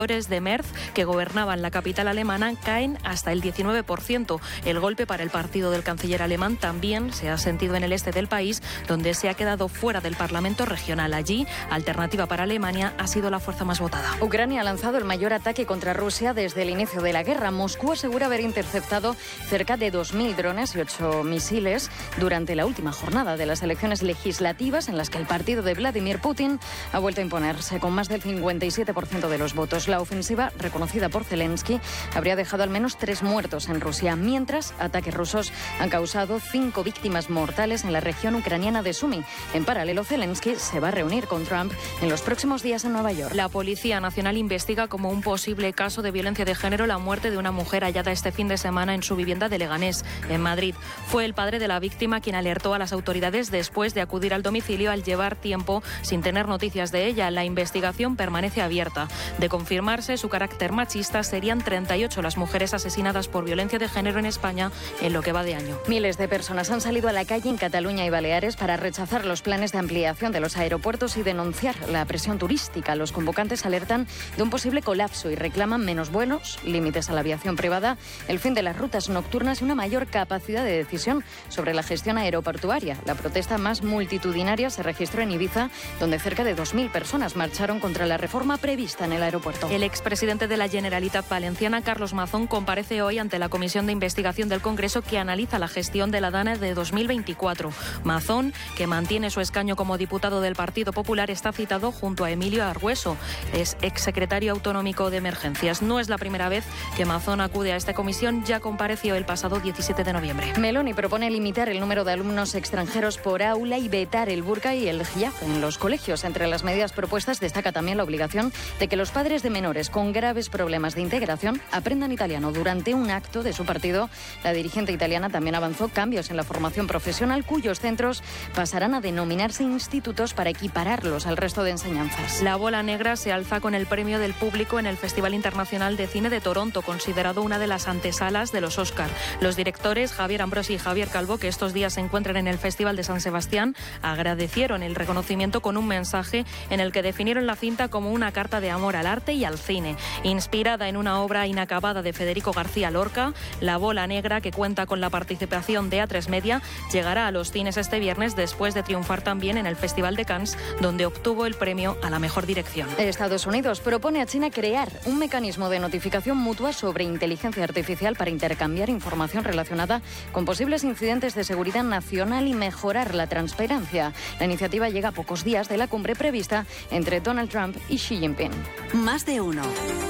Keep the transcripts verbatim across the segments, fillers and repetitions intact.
de Merz, que gobernaban la capital alemana, caen hasta el diecinueve por ciento. El golpe para el partido del canciller alemán también se ha sentido en el este del país, donde se ha quedado fuera del Parlamento regional. Allí, Alternativa para Alemania ha sido la fuerza más votada. Ucrania ha lanzado el mayor ataque contra Rusia desde el inicio de la guerra. Moscú asegura haber interceptado cerca de dos mil drones y ocho misiles durante la última jornada de las elecciones legislativas, en las que el partido de Vladimir Putin ha vuelto a imponerse con más del cincuenta y siete por ciento de los votos. La ofensiva, reconocida por Zelensky, habría dejado al menos tres muertos en Rusia, mientras ataques rusos han causado cinco víctimas mortales en la región ucraniana de Sumy. En paralelo, Zelensky se va a reunir con Trump en los próximos días en Nueva York. La Policía Nacional investiga como un posible caso de violencia de género la muerte de una mujer hallada este fin de semana en su vivienda de Leganés, en Madrid. Fue el padre de la víctima quien alertó a las autoridades después de acudir al domicilio al llevar tiempo sin tener noticias de ella. La investigación permanece abierta. De confirmarse su carácter machista, serían treinta y ocho las mujeres asesinadas por violencia de género en España en lo que va de año. Miles de personas han salido a la calle en Cataluña y Baleares para rechazar los planes de ampliación de los aeropuertos y denunciar la presión turística. Los convocantes alertan de un posible colapso y reclaman menos vuelos, límites a la aviación privada, el fin de las rutas nocturnas y una mayor capacidad de decisión sobre la gestión aeroportuaria. La protesta más multitudinaria se registró en Ibiza, donde cerca de dos mil personas marcharon contra la reforma prevista en el aeropuerto. El expresidente de la Generalitat Valenciana, Carlos Mazón, comparece hoy ante la Comisión de Investigación del Congreso que analiza la gestión de la DANE de dos mil veinticuatro. Mazón, que mantiene su escaño como diputado del Partido Popular, está citado junto a Emilio Argüeso. Es exsecretario autonómico de Emergencias. No es la primera vez que Mazón acude a esta comisión, ya compareció el pasado diecisiete de noviembre. Meloni propone limitar el número de alumnos extranjeros por aula y vetar el burka y el hijab en los colegios. Entre las medidas propuestas destaca también la obligación de que los padres de menores con graves problemas de integración aprendan italiano. Durante un acto de su partido, la dirigente italiana también avanzó cambios en la formación profesional, cuyos centros pasarán a denominarse institutos para equipararlos al resto de enseñanzas. La Bola Negra se alza con el premio del público en el Festival Internacional de Cine de Toronto, considerado una de las antesalas de los Oscar. Los directores Javier Ambrosi y Javier Calvo, que estos días se encuentran en el Festival de San Sebastián, agradecieron el reconocimiento con un mensaje en el que definieron la cinta como una carta de amor al arte y al cine. Inspirada en una obra inacabada de Federico García Lorca, La Bola Negra, que cuenta con la participación de A tres Media, llegará a los cines este viernes después de triunfar también en el Festival de Cannes, donde obtuvo el premio a la mejor dirección. Estados Unidos propone a China crear un mecanismo de notificación mutua sobre inteligencia artificial para intercambiar información relacionada con posibles incidentes de seguridad nacional y mejorar la transparencia. La iniciativa llega a pocos días de la cumbre prevista entre Donald Trump y Xi Jinping. Más de uno.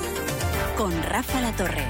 Con Rafa La Torre.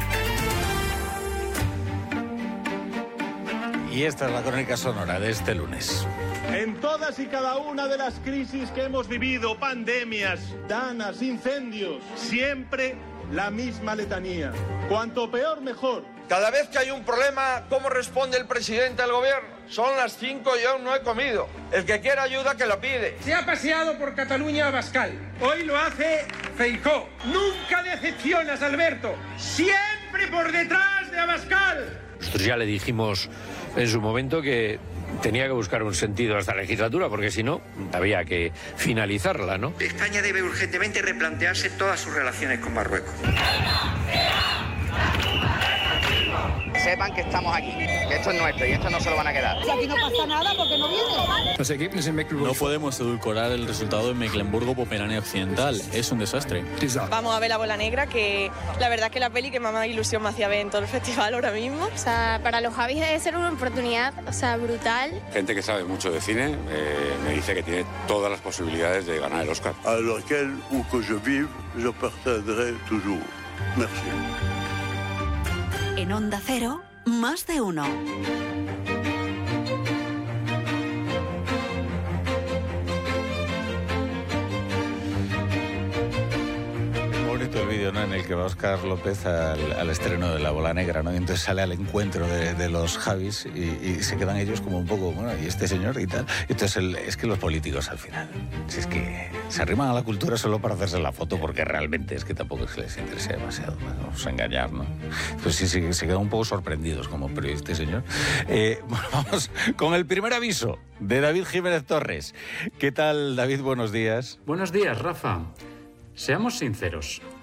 Y esta es la crónica sonora de este lunes. En todas y cada una de las crisis que hemos vivido, pandemias, danas, incendios, siempre la misma letanía. Cuanto peor, mejor. Cada vez que hay un problema, ¿cómo responde el presidente del gobierno? Son las cinco y aún no he comido. El que quiera ayuda, que lo pide. Se ha paseado por Cataluña Abascal. Hoy lo hace Feijóo. Nunca decepcionas, Alberto. Siempre por detrás de Abascal. Nosotros ya le dijimos en su momento que tenía que buscar un sentido a esta legislatura, porque si no, había que finalizarla, ¿no? España debe urgentemente replantearse todas sus relaciones con Marruecos. Sepan que estamos aquí, que esto es nuestro y esto no se lo van a quedar. Si aquí no pasa nada, porque no viene. No podemos edulcorar el resultado de Mecklemburgo-Pomerania Occidental. Es un desastre. Vamos a ver La Bola Negra, que la verdad es que la peli que más ilusión me hacía ver en todo el festival ahora mismo. O sea, para los Javis debe ser una oportunidad, o sea, brutal. Gente que sabe mucho de cine eh, me dice que tiene todas las posibilidades de ganar el Oscar. A laquelle où que je vive, je partagerai toujours. Merci. En Onda Cero, Más de uno. El vídeo, ¿no?, en el que va Óscar López al, al estreno de La Bola Negra, ¿no? Y entonces sale al encuentro de, de los Javis y, y se quedan ellos como un poco, bueno, y este señor y tal. Entonces el, es que los políticos al final, si es que se arriman a la cultura solo para hacerse la foto, porque realmente es que tampoco es que les interese demasiado, vamos a engañar, ¿no? Pues sí, sí, se quedan un poco sorprendidos como, pero este señor. Eh, bueno, vamos con el primer aviso de David Jiménez Torres. ¿Qué tal, David? Buenos días. Buenos días, Rafa. Seamos sinceros.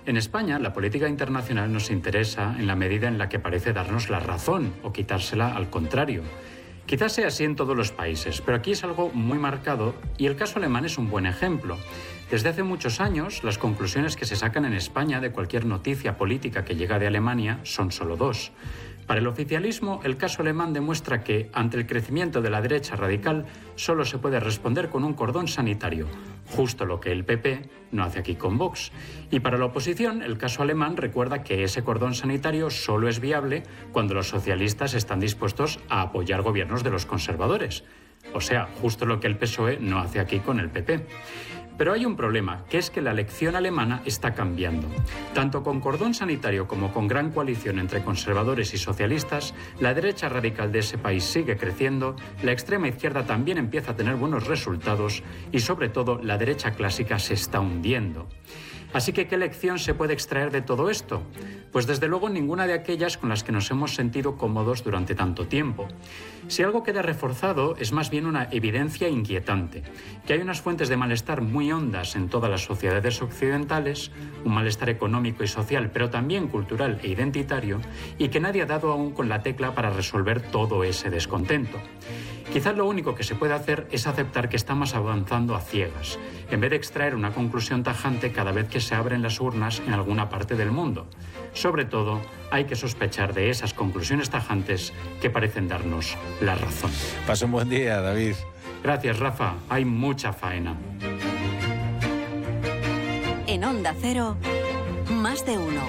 En España, la política internacional nos interesa en la medida en la que parece darnos la razón o quitársela al contrario. Quizás sea así en todos los países, pero aquí es algo muy marcado y el caso alemán es un buen ejemplo. Desde hace muchos años, las conclusiones que se sacan en España de cualquier noticia política que llega de Alemania son solo dos. Para el oficialismo, el caso alemán demuestra que, ante el crecimiento de la derecha radical, solo se puede responder con un cordón sanitario, justo lo que el P P no hace aquí con Vox. Y para la oposición, el caso alemán recuerda que ese cordón sanitario solo es viable cuando los socialistas están dispuestos a apoyar gobiernos de los conservadores. O sea, justo lo que el P S O E no hace aquí con el P P. Pero hay un problema, que es que la elección alemana está cambiando. Tanto con cordón sanitario como con gran coalición entre conservadores y socialistas, la derecha radical de ese país sigue creciendo, la extrema izquierda también empieza a tener buenos resultados y, sobre todo, la derecha clásica se está hundiendo. Así que, ¿qué lección se puede extraer de todo esto? Pues desde luego ninguna de aquellas con las que nos hemos sentido cómodos durante tanto tiempo. Si algo queda reforzado es más bien una evidencia inquietante, que hay unas fuentes de malestar muy hondas en todas las sociedades occidentales, un malestar económico y social, pero también cultural e identitario, y que nadie ha dado aún con la tecla para resolver todo ese descontento. Quizás lo único que se puede hacer es aceptar que estamos avanzando a ciegas, en vez de extraer una conclusión tajante cada vez que se abren las urnas en alguna parte del mundo. Sobre todo, hay que sospechar de esas conclusiones tajantes que parecen darnos la razón. Pasa un buen día, David. Gracias, Rafa. Hay mucha faena. En Onda Cero, más de uno.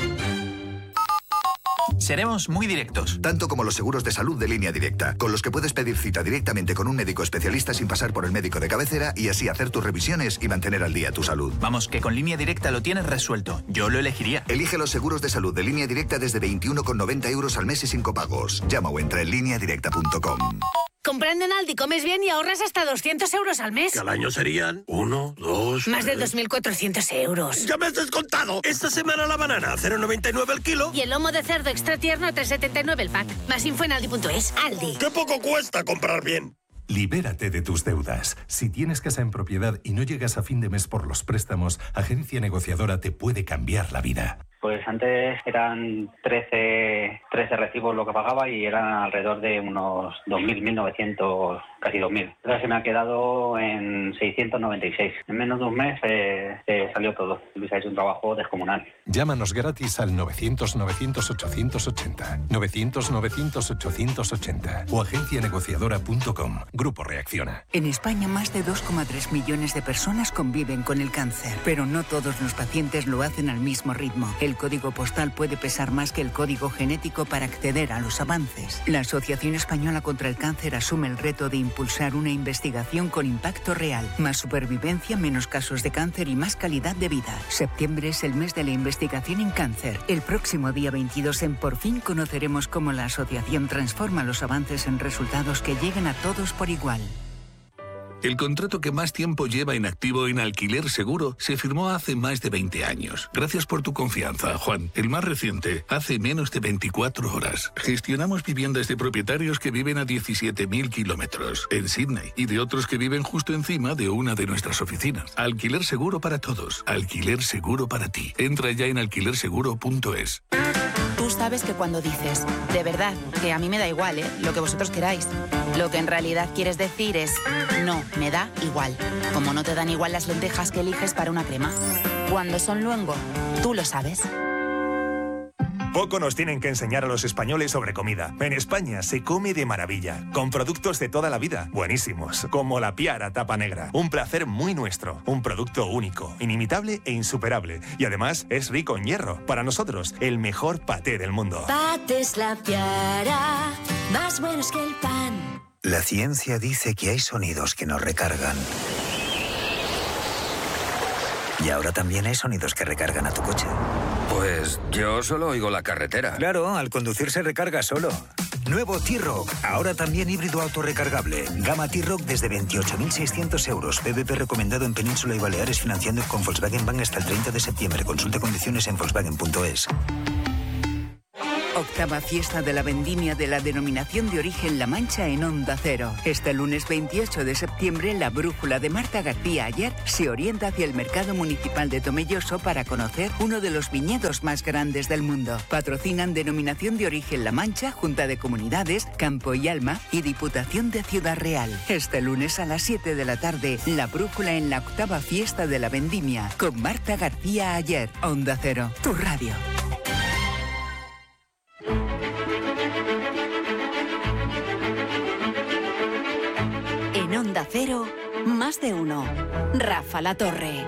Seremos muy directos. Tanto como los seguros de salud de Línea Directa, con los que puedes pedir cita directamente con un médico especialista sin pasar por el médico de cabecera y así hacer tus revisiones y mantener al día tu salud. Vamos, que con Línea Directa lo tienes resuelto. Yo lo elegiría. Elige los seguros de salud de Línea Directa desde veintiuno con noventa euros al mes y sin copagos. Llama o entra en línea directa punto com. Comprando en Aldi comes bien y ahorras hasta doscientos euros al mes. Que al año serían uno, dos... Más de dos mil cuatrocientos euros. ¡Ya me has descontado! Esta semana la banana a cero coma noventa y nueve el kilo. Y el lomo de cerdo extra tierno a tres coma setenta y nueve el pack. Más info en aldi punto es. Aldi. ¡Qué poco cuesta comprar bien! Libérate de tus deudas. Si tienes casa en propiedad y no llegas a fin de mes por los préstamos, Agencia Negociadora te puede cambiar la vida. Pues antes eran trece, trece recibos lo que pagaba y eran alrededor de unos dos mil, mil novecientos, casi dos mil. Ahora se me ha quedado en seiscientos noventa y seis. En menos de un mes eh, eh, salió todo. Luis ha hecho un trabajo descomunal. Llámanos gratis al novecientos, novecientos, ochocientos ochenta. novecientos, novecientos, ochocientos ochenta. O agencia negociadora punto com. Grupo Reacciona. En España más de dos coma tres millones de personas conviven con el cáncer, pero no todos los pacientes lo hacen al mismo ritmo. El código postal puede pesar más que el código genético para acceder a los avances. La Asociación Española contra el Cáncer asume el reto de impulsar una investigación con impacto real. Más supervivencia, menos casos de cáncer y más calidad de vida. Septiembre es el mes de la investigación en cáncer. El próximo día veintidós en Por Fin conoceremos cómo la asociación transforma los avances en resultados que lleguen a todos por igual. El contrato que más tiempo lleva inactivo en Alquiler Seguro se firmó hace más de veinte años. Gracias por tu confianza, Juan. El más reciente, hace menos de veinticuatro horas. Gestionamos viviendas de propietarios que viven a diecisiete mil kilómetros en Sydney y de otros que viven justo encima de una de nuestras oficinas. Alquiler Seguro para todos. Alquiler Seguro para ti. Entra ya en alquiler seguro punto es. Tú sabes que cuando dices, de verdad, que a mí me da igual, ¿eh? Lo que vosotros queráis. Lo que en realidad quieres decir es, no, me da igual. Como no te dan igual las lentejas que eliges para una crema. Cuando son luengo, tú lo sabes. Poco nos tienen que enseñar a los españoles sobre comida. En España se come de maravilla, con productos de toda la vida, buenísimos, como la Piara Tapa Negra. Un placer muy nuestro, un producto único, inimitable e insuperable. Y además es rico en hierro. Para nosotros, el mejor paté del mundo. Patés La Piara, más buenos que el pan. La ciencia dice que hay sonidos que nos recargan. Y ahora también hay sonidos que recargan a tu coche. Pues yo solo oigo la carretera. Claro, al conducir se recarga solo. Nuevo T-Roc, ahora también híbrido autorrecargable. Gama T-Roc desde veintiocho mil seiscientos euros. P V P recomendado en Península y Baleares, financiando con Volkswagen Bank hasta el treinta de septiembre. Consulta condiciones en volkswagen punto es. Octava fiesta de la vendimia de la denominación de origen La Mancha en Onda Cero. Este lunes veintiocho de septiembre, la brújula de Marta García Ayer se orienta hacia el mercado municipal de Tomelloso para conocer uno de los viñedos más grandes del mundo. Patrocinan denominación de origen La Mancha, Junta de Comunidades, Campo y Alma y Diputación de Ciudad Real. Este lunes a las siete de la tarde, la brújula en la octava fiesta de la vendimia con Marta García Ayer. Onda Cero, tu radio. En Onda Cero, más de uno. Rafa La Torre.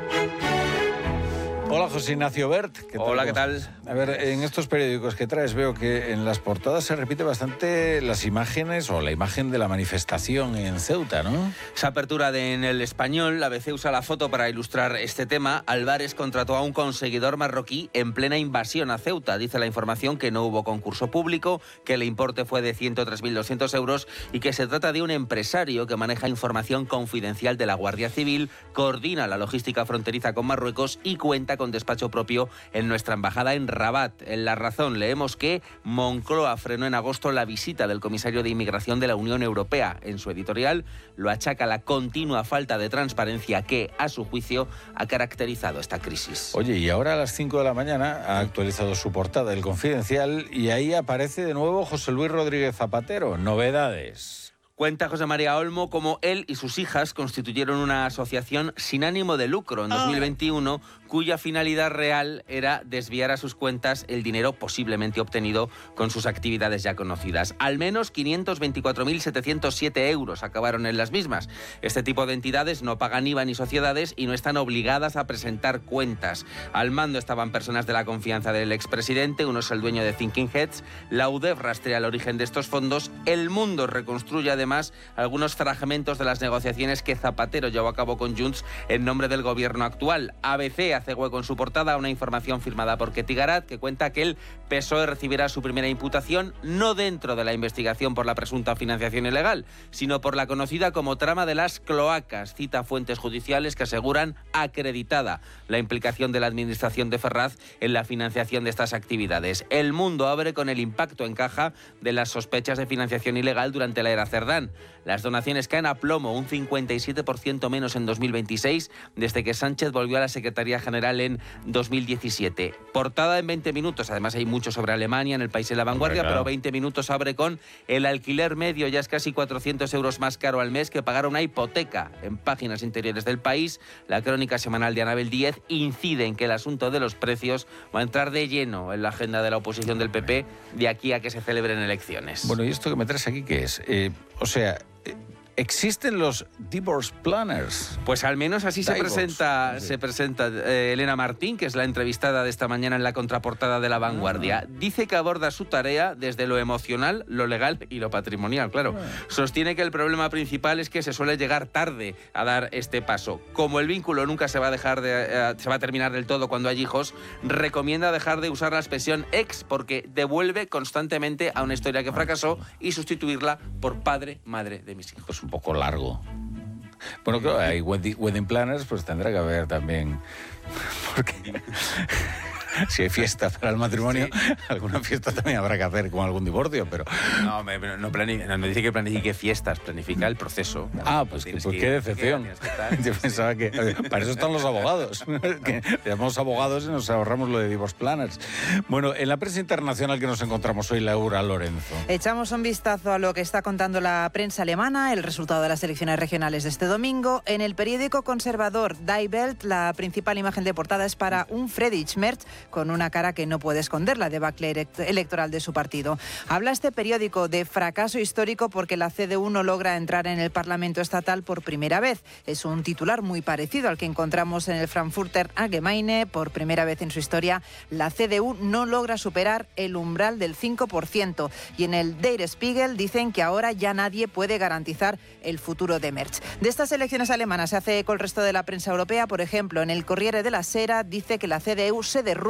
Hola, José Ignacio Bert. ¿Qué tal? Hola, ¿qué tal? A ver, en estos periódicos que traes veo que en las portadas se repite bastante las imágenes o la imagen de la manifestación en Ceuta, ¿no? Esa apertura de En El Español, la B C usa la foto para ilustrar este tema. Álvarez contrató a un conseguidor marroquí en plena invasión a Ceuta. Dice la información que no hubo concurso público, que el importe fue de ciento tres mil doscientos euros y que se trata de un empresario que maneja información confidencial de la Guardia Civil, coordina la logística fronteriza con Marruecos y cuenta con despacho propio en nuestra embajada en Rabat. En La Razón leemos que Moncloa frenó en agosto la visita del comisario de Inmigración de la Unión Europea. En su editorial lo achaca a la continua falta de transparencia que, a su juicio, ha caracterizado esta crisis. Oye, y ahora a las cinco de la mañana ha actualizado su portada El Confidencial y ahí aparece de nuevo José Luis Rodríguez Zapatero. Novedades. Cuenta José María Olmo cómo él y sus hijas constituyeron una asociación sin ánimo de lucro en dos mil veintiuno, cuya finalidad real era desviar a sus cuentas el dinero posiblemente obtenido con sus actividades ya conocidas. Al menos quinientos veinticuatro mil setecientos siete euros acabaron en las mismas. Este tipo de entidades no pagan I V A ni sociedades y no están obligadas a presentar cuentas. Al mando estaban personas de la confianza del expresidente, uno es el dueño de Thinking Heads, la U D E F rastrea el origen de estos fondos, El Mundo reconstruye además algunos fragmentos de las negociaciones que Zapatero llevó a cabo con Junts en nombre del gobierno actual. A B C hace hueco en su portada una información firmada por Ketty Garat que cuenta que el P S O E recibirá su primera imputación no dentro de la investigación por la presunta financiación ilegal, sino por la conocida como trama de las cloacas. Cita fuentes judiciales que aseguran acreditada la implicación de la administración de Ferraz en la financiación de estas actividades. El Mundo abre con el impacto en caja de las sospechas de financiación ilegal durante la era Cerdán. Las donaciones caen a plomo, un cincuenta y siete por ciento menos en dos mil veintiséis, desde que Sánchez volvió a la Secretaría General en dos mil diecisiete. Portada en veinte minutos, además hay mucho sobre Alemania en El País y La Vanguardia, pero veinte minutos abre con el alquiler medio, ya es casi cuatrocientos euros más caro al mes que pagar una hipoteca. En páginas interiores del País, la crónica semanal de Anabel Díez incide en que el asunto de los precios va a entrar de lleno en la agenda de la oposición del P P de aquí a que se celebren elecciones. Bueno, ¿y esto que me traes aquí qué es? Eh, o sea, ¿existen los divorce planners? Pues al menos así se Divorce. presenta, Sí. se presenta eh, Elena Martín, que es la entrevistada de esta mañana en la contraportada de La Vanguardia. Dice que aborda su tarea desde lo emocional, lo legal y lo patrimonial, claro. Sostiene que el problema principal es que se suele llegar tarde a dar este paso. Como el vínculo nunca se va a dejar de, eh, se va a terminar del todo cuando hay hijos, recomienda dejar de usar la expresión ex porque devuelve constantemente a una historia que fracasó y sustituirla por padre, madre de mis hijos. Un poco largo. Bueno, claro, hay wedding, wedding planners, pues tendrá que haber también, porque si hay fiesta para el matrimonio, sí. Alguna fiesta también habrá que hacer con algún divorcio, pero... No, me, no, planifica, no, no dice que planifique fiestas, planifica el proceso. Ah, pues, que, pues qué decepción. Que, Yo pensaba que... Para eso están los abogados. Que llamamos abogados y nos ahorramos lo de divorce planners. Bueno, en la prensa internacional que nos encontramos hoy, Laura Lorenzo. Echamos un vistazo a lo que está contando la prensa alemana, el resultado de las elecciones regionales de este domingo. En el periódico conservador Die Welt, la principal imagen de portada es para un Friedrich Merz con una cara que no puede esconder, la debacle electoral de su partido. Habla este periódico de fracaso histórico porque la C D U no logra entrar en el Parlamento estatal por primera vez. Es un titular muy parecido al que encontramos en el Frankfurter Allgemeine. Por primera vez en su historia, la C D U no logra superar el umbral del cinco por ciento. Y en el Der Spiegel dicen que ahora ya nadie puede garantizar el futuro de Merz. De estas elecciones alemanas se hace eco el resto de la prensa europea. Por ejemplo, en el Corriere della Sera dice que la C D U se derrumba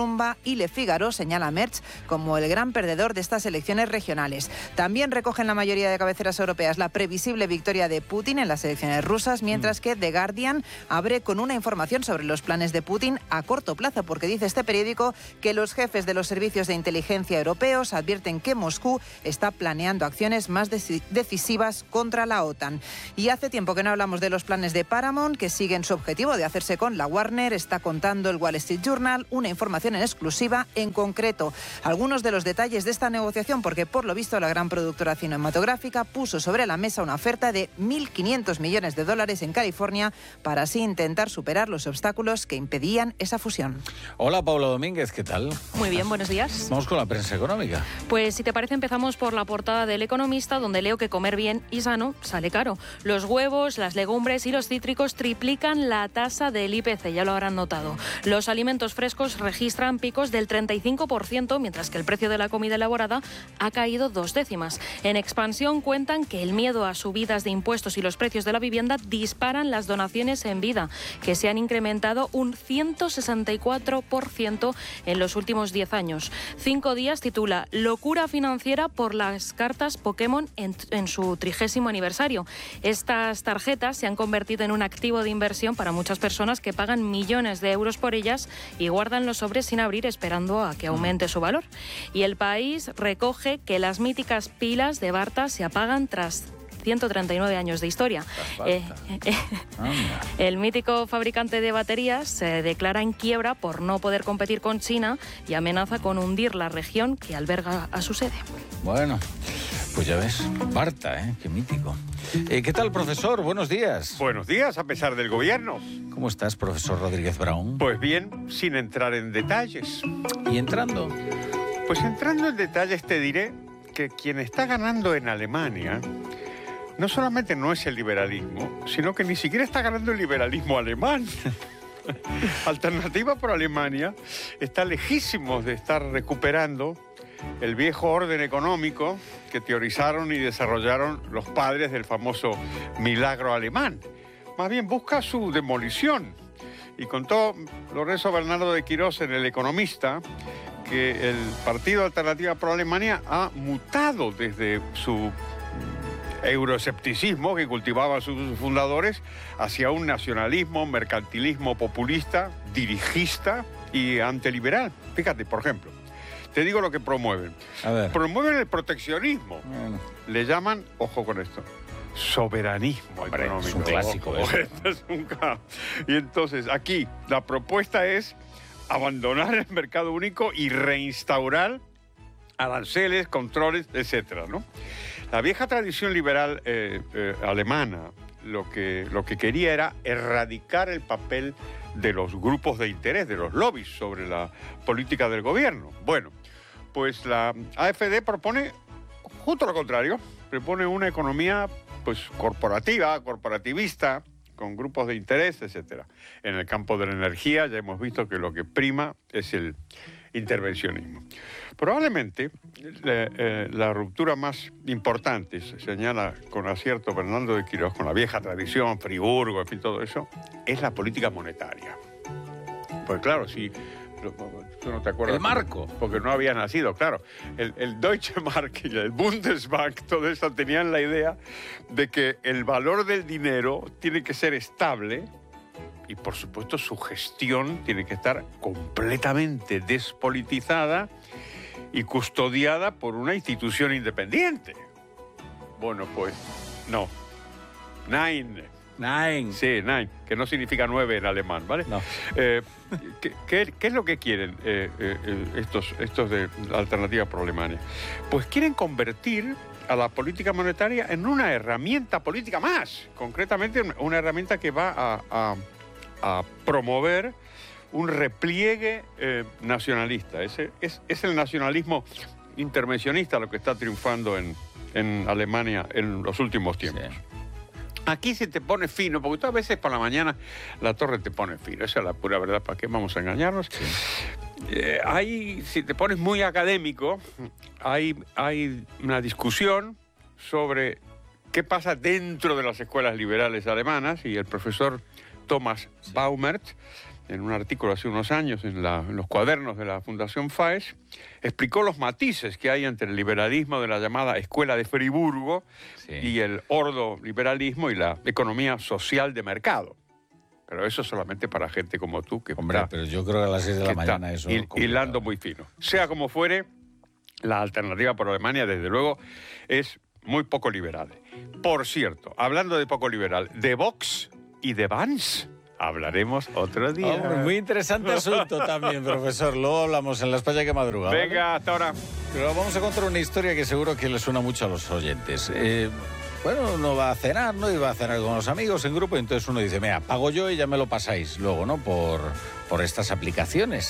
derrumba y Le Figaro señala a Merz como el gran perdedor de estas elecciones regionales. También recogen la mayoría de cabeceras europeas la previsible victoria de Putin en las elecciones rusas, mientras que The Guardian abre con una información sobre los planes de Putin a corto plazo, porque dice este periódico que los jefes de los servicios de inteligencia europeos advierten que Moscú está planeando acciones más decisivas contra la OTAN. Y hace tiempo que no hablamos de los planes de Paramount, que siguen su objetivo de hacerse con la Warner. Está contando el Wall Street Journal una información en exclusiva, en concreto algunos de los detalles de esta negociación, porque por lo visto la gran productora cinematográfica puso sobre la mesa una oferta de mil quinientos millones de dólares en California para así intentar superar los obstáculos que impedían esa fusión. Hola, Paula Domínguez, ¿qué tal? Muy bien, buenos días. Vamos con la prensa económica. Pues si te parece empezamos por la portada del Economista, donde leo que comer bien y sano sale caro. Los huevos, las legumbres y los cítricos triplican la tasa del I P C, ya lo habrán notado. Los alimentos frescos registran picos del treinta y cinco por ciento, mientras que el precio de la comida elaborada ha caído dos décimas. En Expansión cuentan que el miedo a subidas de impuestos y los precios de la vivienda disparan las donaciones en vida, que se han incrementado un ciento sesenta y cuatro por ciento en los últimos diez años. Cinco Días titula Locura financiera por las cartas Pokémon en, en su trigésimo aniversario. Estas tarjetas se han convertido en un activo de inversión para muchas personas que pagan millones de euros por ellas y guardan los sobres sin abrir esperando a que aumente su valor. Y El País recoge que las míticas pilas de Barta se apagan tras ciento treinta y nueve años de historia. Eh, eh, el mítico fabricante de baterías se declara en quiebra por no poder competir con China y amenaza con hundir la región que alberga a su sede. Bueno, pues ya ves, Barta, ¿eh? Qué mítico. Eh, ¿Qué tal, profesor? Buenos días. Buenos días, a pesar del gobierno. ¿Cómo estás, profesor Rodríguez Brown? Pues bien, sin entrar en detalles. ¿Y entrando? Pues entrando en detalles te diré que quien está ganando en Alemania no solamente no es el liberalismo, sino que ni siquiera está ganando el liberalismo alemán. Alternativa por Alemania está lejísimos de estar recuperando el viejo orden económico que teorizaron y desarrollaron los padres del famoso milagro alemán. Más bien busca su demolición. Y contó Lorenzo Bernardo de Quirós en El Economista que el Partido Alternativa por Alemania ha mutado desde su euroescepticismo que cultivaban sus fundadores hacia un nacionalismo, mercantilismo populista, dirigista y antiliberal. Fíjate, por ejemplo, te digo lo que promueven. A ver. Promueven el proteccionismo. Bueno. Le llaman, ojo con esto, soberanismo Hombre, económico. es un clásico. Ojo, esto es un ca- y entonces aquí la propuesta es abandonar el mercado único y reinstaurar aranceles, controles, etcétera, ¿no? La vieja tradición liberal eh, eh, alemana lo que, lo que quería era erradicar el papel de los grupos de interés, de los lobbies sobre la política del gobierno. Bueno, pues la A F D propone justo lo contrario, propone una economía pues corporativa, corporativista, con grupos de interés, etcétera. En el campo de la energía ya hemos visto que lo que prima es el intervencionismo. Probablemente la, eh, la ruptura más importante, se señala con acierto Bernardo de Quirós, con la vieja tradición, Friburgo, en fin, todo eso, es la política monetaria. Pues claro, si tú no te acuerdas. El marco. Porque no había nacido, claro. El, el Deutsche Mark y el Bundesbank, todo eso tenían la idea de que el valor del dinero tiene que ser estable y, por supuesto, su gestión tiene que estar completamente despolitizada y custodiada por una institución independiente. Bueno, pues, no. Nine. Nine. Sí, nine, que no significa nueve en alemán, ¿vale? No. Eh, ¿qué, qué, qué es lo que quieren eh, eh, estos, estos de la Alternativa por Alemania? Pues quieren convertir a la política monetaria en una herramienta política más. Concretamente, una herramienta que va a, a, a promover un repliegue eh, nacionalista. Ese, es, es el nacionalismo intervencionista lo que está triunfando en, en Alemania en los últimos tiempos. Sí. Aquí se te pone fino, porque todas veces por la mañana la torre te pone fino. Esa es la pura verdad, ¿para qué vamos a engañarnos? Sí. Eh, hay, si te pones muy académico, hay, hay una discusión sobre qué pasa dentro de las escuelas liberales alemanas, y el profesor Thomas sí. Baumert en un artículo hace unos años en, la, en los cuadernos de la Fundación Faes, explicó los matices que hay entre el liberalismo de la llamada Escuela de Friburgo sí. y el ordo liberalismo y la economía social de mercado. Pero eso solamente para gente como tú que Hombre, está, pero yo creo que a las seis de la mañana eso hil, hilando muy fino. Sea como fuere, la alternativa por Alemania, desde luego, es muy poco liberal. Por cierto, hablando de poco liberal, de Vox y de Vance hablaremos otro día. Hombre, muy interesante asunto también, profesor. Luego hablamos en La España que madruga. Venga, ¿vale? hasta ahora. Pero vamos a contar una historia que seguro que le suena mucho a los oyentes. Eh... Bueno, uno va a cenar, ¿no? Y va a cenar con los amigos en grupo, y entonces uno dice, mira, pago yo y ya me lo pasáis luego, ¿no? Por, por estas aplicaciones.